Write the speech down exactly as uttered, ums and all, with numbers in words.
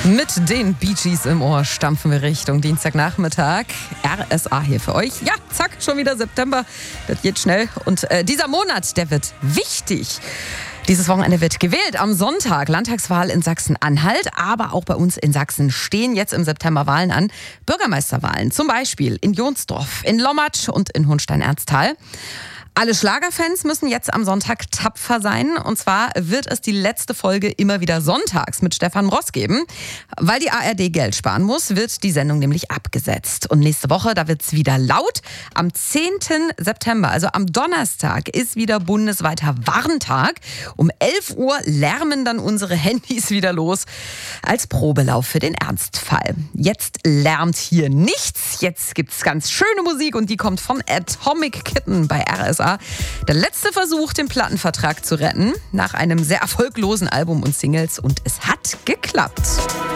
Mit den Bee Gees im Ohr stampfen wir Richtung Dienstagnachmittag. R S A hier für euch. Ja, zack, schon wieder September. Das geht schnell. Und äh, dieser Monat, der wird wichtig. Dieses Wochenende wird gewählt. Am Sonntag Landtagswahl in Sachsen-Anhalt. Aber auch bei uns in Sachsen stehen jetzt im September Wahlen an. Bürgermeisterwahlen. Zum Beispiel in Jonsdorf, in Lommatsch und in Hohenstein-Ernsthal. Alle Schlagerfans müssen jetzt am Sonntag tapfer sein. Und zwar wird es die letzte Folge immer wieder sonntags mit Stefan Ross geben. Weil die A R D Geld sparen muss, wird die Sendung nämlich abgesetzt. Und nächste Woche, da wird es wieder laut. Am zehnten September, also am Donnerstag, ist wieder bundesweiter Warntag. Um elf Uhr lärmen dann unsere Handys wieder los als Probelauf für den Ernstfall. Jetzt lärmt hier nichts. Jetzt gibt's ganz schöne Musik und die kommt von Atomic Kitten bei R S A. Der letzte Versuch, den Plattenvertrag zu retten, nach einem sehr erfolglosen Album und Singles. Und es hat geklappt.